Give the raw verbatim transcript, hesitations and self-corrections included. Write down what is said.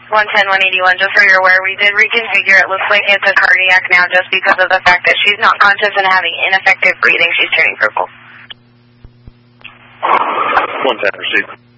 one ten, one eighty-one, just so you're aware, we did reconfigure. It looks like it's a cardiac now just because of the fact that she's not conscious and having ineffective breathing. She's turning purple. one ten, received.